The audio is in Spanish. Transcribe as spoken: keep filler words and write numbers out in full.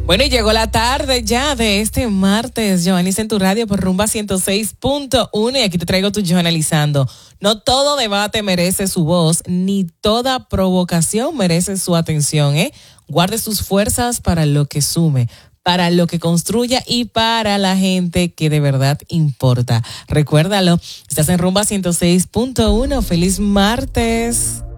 Bueno, y llegó la tarde ya de este martes. Joanis en tu radio por Rumba ciento seis punto uno y aquí te traigo tu Yo Analizando. No todo debate merece su voz, ni toda provocación merece su atención, ¿eh? Guarde sus fuerzas para lo que sume, para lo que construya y para la gente que de verdad importa. Recuérdalo, estás en Rumba ciento seis punto uno. ¡Feliz martes!